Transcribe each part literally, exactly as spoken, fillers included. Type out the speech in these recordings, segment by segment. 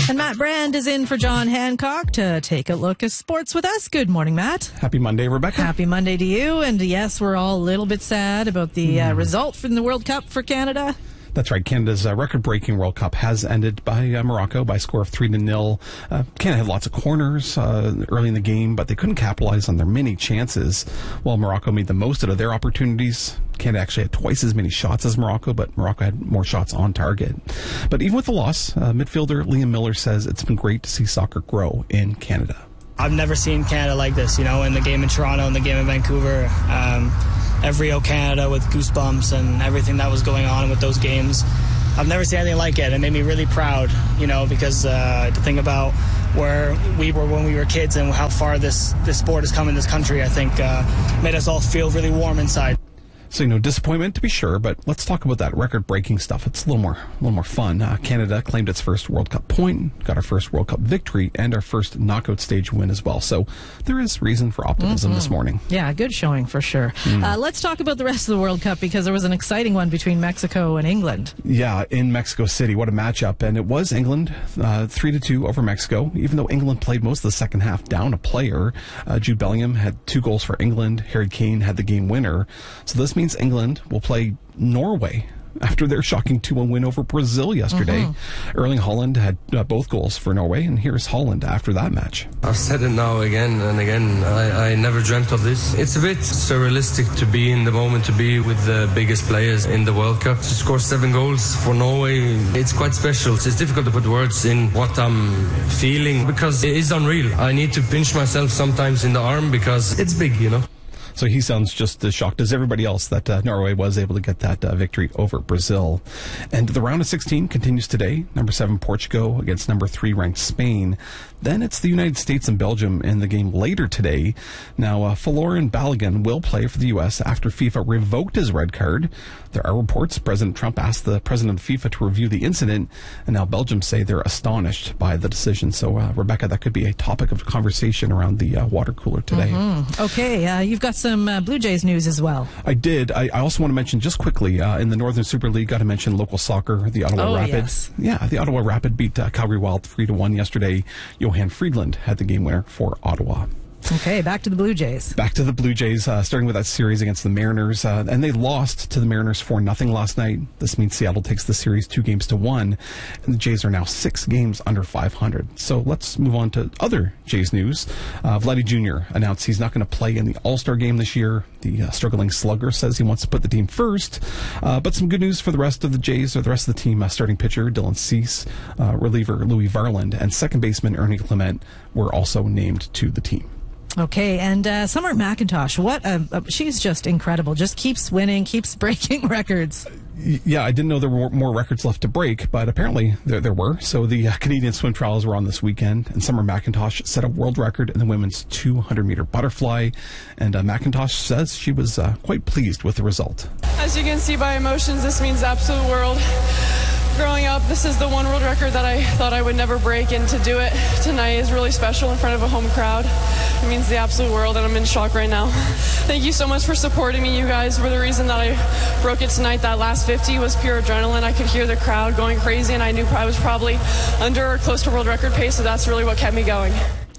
And Matt Brand is in for John Hancock to take a look at sports with us. Good morning, Matt. Happy Monday, Rebecca. Happy Monday to you. And yes, we're all a little bit sad about the uh, result from the World Cup for Canada. That's right. Canada's uh, record-breaking World Cup has ended by uh, Morocco by a score of three to nil. Uh, Canada had lots of corners uh, early in the game, but they couldn't capitalize on their many chances. While Morocco made the most out of their opportunities, Canada actually had twice as many shots as Morocco, but Morocco had more shots on target. But even with the loss, uh, midfielder Liam Miller says it's been great to see soccer grow in Canada. I've never seen Canada like this, you know, in the game in Toronto and the game in Vancouver. Um, every O Canada with goosebumps and everything that was going on with those games. I've never seen anything like it. It made me really proud, you know, because uh, to think about where we were when we were kids and how far this, this sport has come in this country, I think uh, made us all feel really warm inside. So, you know, disappointment to be sure, but let's talk about that record-breaking stuff. It's a little more, a little more fun. Uh, Canada claimed its first World Cup point, got our first World Cup victory, and our first knockout stage win as well. So there is reason for optimism mm-hmm. this morning. Yeah, good showing for sure. Mm. Uh, let's talk about the rest of the World Cup because there was an exciting one between Mexico and England. Yeah, in Mexico City, what a matchup! And it was England uh, three to two over Mexico. Even though England played most of the second half down a player, uh, Jude Bellingham had two goals for England. Harry Kane had the game winner. So this means England will play Norway after their shocking two one win over Brazil yesterday. Mm-hmm. Erling Haaland had uh, both goals for Norway, and here's Haaland after that match. I've said it now again and again. I, I never dreamt of this. It's a bit surrealistic to be in the moment, to be with the biggest players in the World Cup. To score seven goals for Norway, it's quite special. It's difficult to put words in what I'm feeling because it is unreal. I need to pinch myself sometimes in the arm because it's big, you know. So he sounds just as shocked as everybody else that uh, Norway was able to get that uh, victory over Brazil. And the round of sixteen continues today. Number seven, Portugal against number three ranked Spain. Then it's the United States and Belgium in the game later today. Now, uh, Folarin Balogun will play for the U S after FIFA revoked his red card. There are reports President Trump asked the president of FIFA to review the incident, and now Belgium say they're astonished by the decision. So, uh, Rebecca, that could be a topic of conversation around the uh, water cooler today. Mm-hmm. Okay, uh, you've got some uh, Blue Jays news as well. I did. I, I also want to mention just quickly, uh, in the Northern Super League, got to mention local soccer, the Ottawa oh, Rapid. Yes. Yeah, the Ottawa Rapid beat uh, Calgary Wild three to one yesterday. Johan Friedland had the game winner for Ottawa. Okay, back to the Blue Jays. Back to the Blue Jays, uh, starting with that series against the Mariners. Uh, and they lost to the Mariners four nothing last night. This means Seattle takes the series two games to one. And the Jays are now six games under five hundred. So let's move on to other Jays news. Uh, Vladdy Junior announced he's not going to play in the All-Star game this year. The uh, struggling slugger says he wants to put the team first. Uh, but some good news for the rest of the Jays, or the rest of the team. Uh, starting pitcher Dylan Cease, uh, reliever Louis Varland, and second baseman Ernie Clement were also named to the team. Okay, and uh, Summer McIntosh, what a, a, she's just incredible. Just keeps winning, keeps breaking records. Yeah, I didn't know there were more records left to break, but apparently there, there were. So the uh, Canadian swim trials were on this weekend, and Summer McIntosh set a world record in the women's two hundred meter butterfly. And uh, McIntosh says she was uh, quite pleased with the result. As you can see by emotions, this means the absolute world. Growing up, this is the one world record that I thought I would never break, and to do it tonight is really special in front of a home crowd. It means the absolute world, and I'm in shock right now. Thank you so much for supporting me. You guys were the reason that I broke it tonight. That last fifty was pure adrenaline. I could hear the crowd going crazy, and I knew I was probably under or close to world record pace, so that's really what kept me going.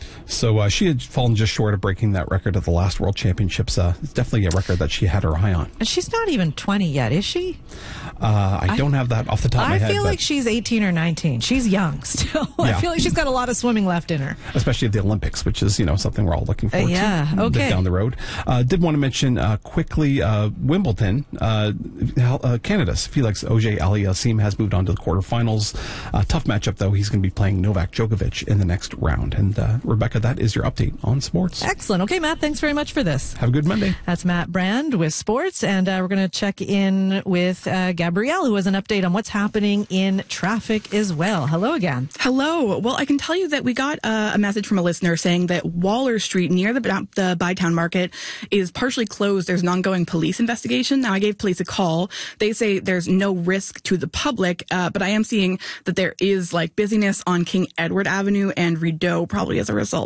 So uh, she had fallen just short of breaking that record at the last World Championships. Uh, it's definitely a record that she had her eye on. And she's not even twenty yet, is she? Uh, I, I don't have that off the top of my I head. I feel like she's eighteen or nineteen. She's young still. Yeah. I feel like she's got a lot of swimming left in her. Especially at the Olympics, which is, you know, something we're all looking forward uh, yeah, to okay. down the road. Uh, did want to mention uh, quickly uh, Wimbledon. Uh, uh, Canada's Felix Auger-Aliassime has moved on to the quarterfinals. Uh, tough matchup, though. He's going to be playing Novak Djokovic in the next round. And uh, Rebecca, that is your update on sports. Excellent. Okay, Matt, thanks very much for this. Have a good Monday. That's Matt Brand with sports, and uh, we're going to check in with uh, Gabrielle, who has an update on what's happening in traffic as well. Hello again. Hello. Well, I can tell you that we got uh, a message from a listener saying that Waller Street near the, the Bytown Market is partially closed. There's an ongoing police investigation. Now, I gave police a call. They say there's no risk to the public, uh, but I am seeing that there is like busyness on King Edward Avenue and Rideau probably as a result.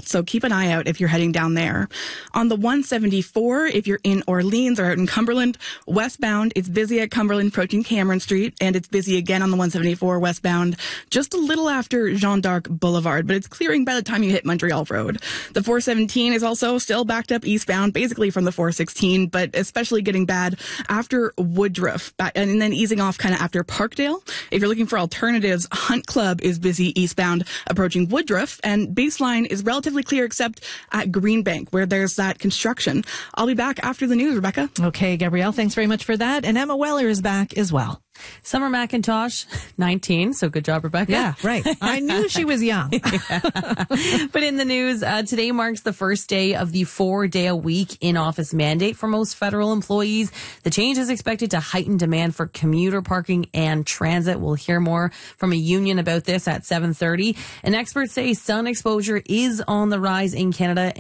halt. So keep an eye out if you're heading down there. On the one seventy-four, if you're in Orleans or out in Cumberland, westbound, it's busy at Cumberland approaching Cameron Street, and it's busy again on the one seventy-four westbound just a little after Jeanne d'Arc Boulevard, but it's clearing by the time you hit Montreal Road. The four seventeen is also still backed up eastbound, basically from the four sixteen, but especially getting bad after Woodruff, and then easing off kind of after Parkdale. If you're looking for alternatives, Hunt Club is busy eastbound approaching Woodruff, and Baseline is relatively clear except at Greenbank, where there's that construction. I'll be back after the news, Rebecca. Okay, Gabrielle, thanks very much for that. And Emma Weller is back as well. Summer McIntosh, nineteen, so good job, Rebecca. Yeah, right. I knew she was young. But in the news, uh, today marks the first day of the four-day-a-week in-office mandate for most federal employees. The change is expected to heighten demand for commuter parking and transit. We'll hear more from a union about this at seven thirty. And experts say sun exposure is on the rise in Canada